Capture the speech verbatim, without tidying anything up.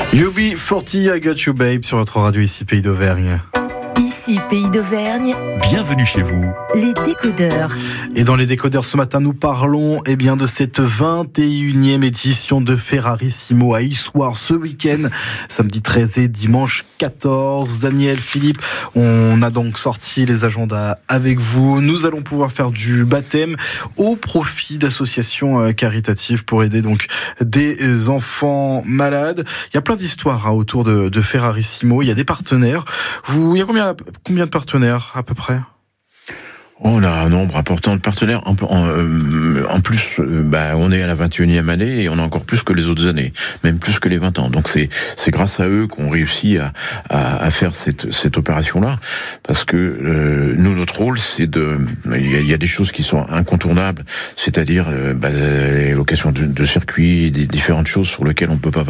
U B quarante, I Got You Babe sur votre radio ici Pays d'Auvergne. Ici Pays d'Auvergne. Bienvenue chez vous. Les décodeurs. Et dans les décodeurs ce matin, nous parlons eh bien, de cette vingt et unième édition de Ferrarissimo à Issoire ce week-end, samedi treize et dimanche quatorze. Daniel, Philippe, on a donc sorti les agendas avec vous. Nous allons pouvoir faire du baptême au profit d'associations caritatives pour aider donc des enfants malades. Il y a plein d'histoires hein, autour de, de Ferrarissimo. Il y a des partenaires. Vous, il y a combien, combien de partenaires à peu près ? On a un nombre important de partenaires. En, en, euh, en plus, euh, bah, on est à la vingt et unième année et on a encore plus que les autres années, même plus que les vingt ans. Donc c'est c'est grâce à eux qu'on réussit à, à, à faire cette cette opération-là, parce que euh, nous notre rôle c'est de, il y a, il y a des choses qui sont incontournables, c'est-à-dire euh, bah, les locations de, de circuits, des différentes choses sur lesquelles on peut pas